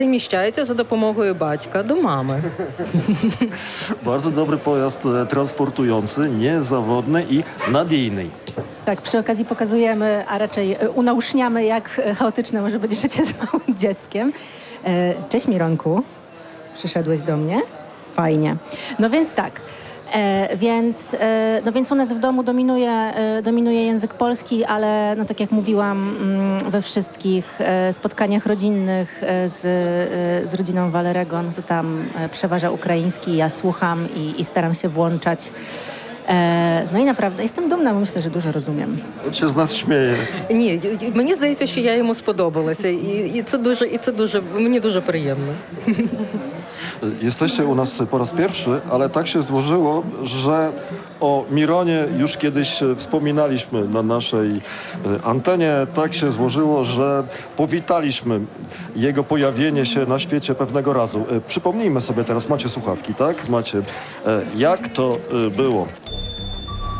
Переміщається за допомогою батька до мами. Bardzo dobry pojazd transportujący, niezawodny i nadійny. Tak, przy okazji pokazujemy, a raczej unauczniamy, jak chaotyczne może być życie z małym dzieckiem. Cześć Mironku, przyszedłeś do mnie? Fajnie. No więc tak, więc u nas w domu dominuje język polski, ale no tak jak mówiłam, we wszystkich spotkaniach rodzinnych z rodziną Walerego, no to tam przeważa ukraiński, ja słucham i staram się włączać. No і naprawdę jestem dumna, bo myślę, że dużo rozumiem. On się z nas śmieje. Ні, мені здається, що я йому сподобалася. Мені дуже приємно. Jesteście u nas po raz pierwszy, ale tak się złożyło, że o Mironie już kiedyś wspominaliśmy na naszej antenie. Tak się złożyło, że powitaliśmy jego pojawienie się na świecie pewnego razu. Przypomnijmy sobie teraz, macie słuchawki, tak? Macie. Jak to było?